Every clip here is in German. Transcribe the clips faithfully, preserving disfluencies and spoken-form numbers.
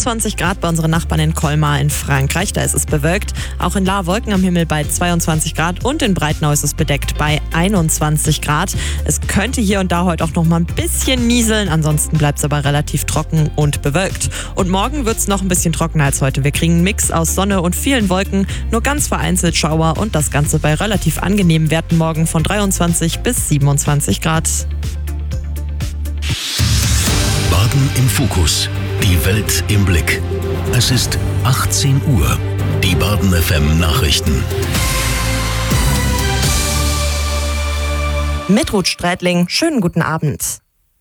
einundzwanzig Grad bei unseren Nachbarn in Colmar in Frankreich. Da ist es bewölkt. Auch in Lahr Wolken am Himmel bei zweiundzwanzig Grad und in Breitnau ist es bedeckt bei einundzwanzig Grad. Es könnte hier und da heute auch noch mal ein bisschen nieseln. Ansonsten bleibt es aber relativ trocken und bewölkt. Und morgen wird es noch ein bisschen trockener als heute. Wir kriegen einen Mix aus Sonne und vielen Wolken, nur ganz vereinzelt Schauer und das Ganze bei relativ angenehmen Werten morgen von dreiundzwanzig bis siebenundzwanzig Grad. Baden im Fokus. Die Welt im Blick. Es ist achtzehn Uhr. Die Baden F M Nachrichten. Mit Ruth Strätling, schönen guten Abend.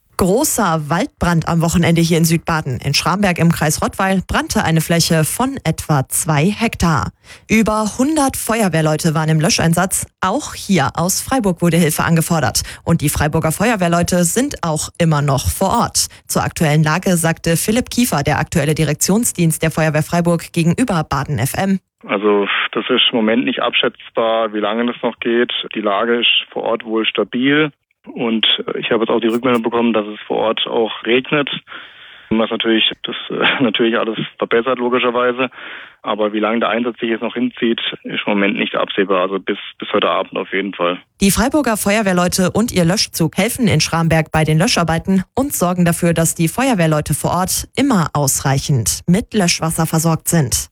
Großer Waldbrand am Wochenende hier in Südbaden. In Schramberg im Kreis Rottweil brannte eine Fläche von etwa zwei Hektar. Über hundert Feuerwehrleute waren im Löscheinsatz. Auch hier aus Freiburg wurde Hilfe angefordert. Und die Freiburger Feuerwehrleute sind auch immer noch vor Ort. Zur aktuellen Lage sagte Philipp Kiefer, der aktuelle Direktionsdienst der Feuerwehr Freiburg, gegenüber Baden F M. Also das ist im Moment nicht abschätzbar, wie lange das noch geht. Die Lage ist vor Ort wohl stabil. Und ich habe jetzt auch die Rückmeldung bekommen, dass es vor Ort auch regnet, was natürlich das äh, natürlich alles verbessert logischerweise. Aber wie lange der Einsatz sich jetzt noch hinzieht, ist im Moment nicht absehbar. Also bis bis heute Abend auf jeden Fall. Die Freiburger Feuerwehrleute und ihr Löschzug helfen in Schramberg bei den Löscharbeiten und sorgen dafür, dass die Feuerwehrleute vor Ort immer ausreichend mit Löschwasser versorgt sind.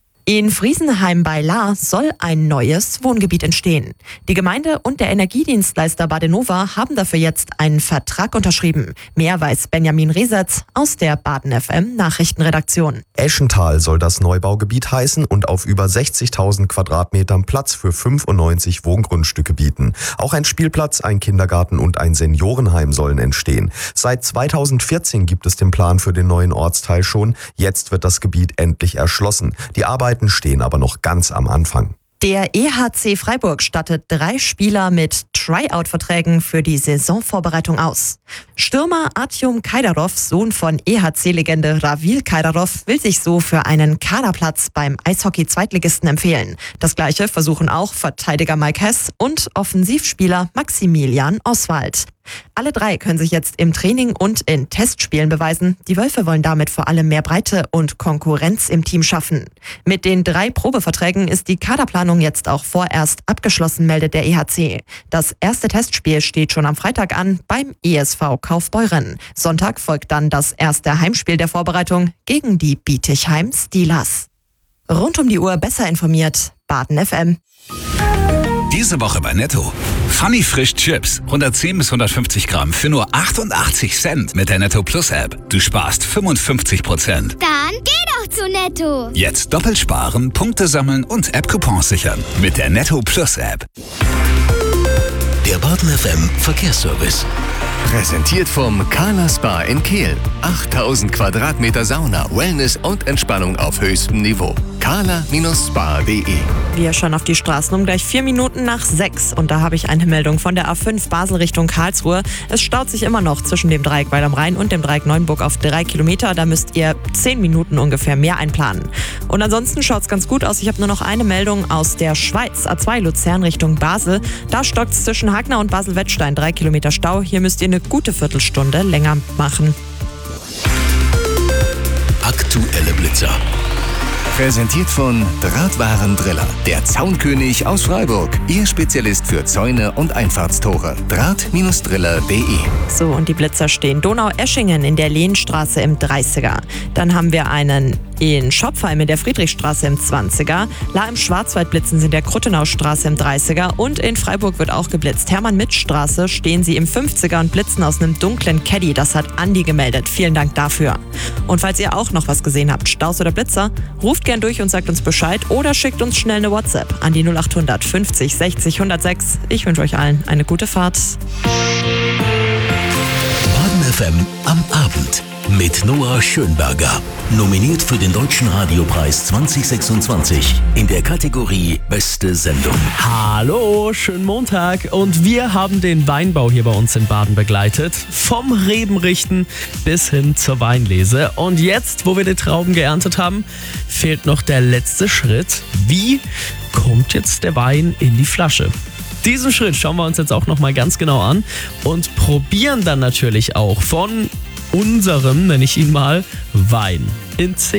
In Friesenheim bei Lahr soll ein neues Wohngebiet entstehen. Die Gemeinde und der Energiedienstleister Badenova haben dafür jetzt einen Vertrag unterschrieben. Mehr weiß Benjamin Resetz aus der Baden F M Nachrichtenredaktion. Eschental soll das Neubaugebiet heißen und auf über sechzigtausend Quadratmetern Platz für fünfundneunzig Wohngrundstücke bieten. Auch ein Spielplatz, ein Kindergarten und ein Seniorenheim sollen entstehen. Seit zweitausendvierzehn gibt es den Plan für den neuen Ortsteil schon. Jetzt wird das Gebiet endlich erschlossen. Die Arbeiten stehen aber noch ganz am Anfang. Der E H C Freiburg stattet drei Spieler mit Tryout-Verträgen für die Saisonvorbereitung aus. Stürmer Artjom Kaidarov, Sohn von E H C-Legende Ravil Kaidarov, will sich so für einen Kaderplatz beim Eishockey-Zweitligisten empfehlen. Das Gleiche versuchen auch Verteidiger Mike Hess und Offensivspieler Maximilian Oswald. Alle drei können sich jetzt im Training und in Testspielen beweisen. Die Wölfe wollen damit vor allem mehr Breite und Konkurrenz im Team schaffen. Mit den drei Probeverträgen ist die Kaderplanung jetzt auch vorerst abgeschlossen, meldet der E H C. Das erste Testspiel steht schon am Freitag an beim E S V Kaufbeuren. Sonntag folgt dann das erste Heimspiel der Vorbereitung gegen die Bietigheim Steelers. Rund um die Uhr besser informiert, Baden F M. Diese Woche bei Netto. Funny Frisch Chips. hundertzehn bis hundertfünfzig Gramm für nur achtundachtzig Cent mit der Netto Plus App. Du sparst fünfundfünfzig Prozent. Dann geh doch zu Netto. Jetzt doppelt sparen, Punkte sammeln und App-Coupons sichern. Mit der Netto Plus App. Der Baden F M Verkehrsservice. Präsentiert vom Carla Spa in Kehl. achttausend Quadratmeter Sauna, Wellness und Entspannung auf höchstem Niveau. carla Spa punkt de. Wir schauen auf die Straßen um gleich vier Minuten nach sechs. Und da habe ich eine Meldung von der A fünf Basel Richtung Karlsruhe. Es staut sich immer noch zwischen dem Dreieck Weil am Rhein und dem Dreieck Neuenburg auf drei Kilometer. Da müsst ihr zehn Minuten ungefähr mehr einplanen. Und ansonsten schaut es ganz gut aus. Ich habe nur noch eine Meldung aus der Schweiz. A zwei Luzern Richtung Basel. Da stockt es zwischen Hagner und Basel-Wettstein. Drei Kilometer Stau. Hier müsst ihr eine gute Viertelstunde länger machen. Aktuelle Blitzer. Präsentiert von Drahtwaren Driller. Der Zaunkönig aus Freiburg. Ihr Spezialist für Zäune und Einfahrtstore. Draht Driller punkt de. So, und die Blitzer stehen Donau-Eschingen in der Lehnstraße im dreißiger. Dann haben wir einen in Schopfheim in der Friedrichstraße im zwanziger. Lahr im Schwarzwald blitzen sie in der Kruttenaustraße im dreißiger. Und in Freiburg wird auch geblitzt. Hermann-Mitt-Straße stehen sie im fünfziger und blitzen aus einem dunklen Caddy. Das hat Andi gemeldet. Vielen Dank dafür. Und falls ihr auch noch was gesehen habt, Staus oder Blitzer, ruft gern durch und sagt uns Bescheid oder schickt uns schnell eine WhatsApp an die null acht hundert fünfzig sechzig hundertsechs. Ich wünsche euch allen eine gute Fahrt. Baden F M am Abend mit Noah Schönberger. Nominiert für den Deutschen Radiopreis zwanzig sechsundzwanzig in der Kategorie Beste Sendung. Hallo, schönen Montag. Und wir haben den Weinbau hier bei uns in Baden begleitet. Vom Rebenrichten bis hin zur Weinlese. Und jetzt, wo wir die Trauben geerntet haben, fehlt noch der letzte Schritt. Wie kommt jetzt der Wein in die Flasche? Diesen Schritt schauen wir uns jetzt auch nochmal ganz genau an und probieren dann natürlich auch von unserem, nenne ich ihn mal, Wein in zehn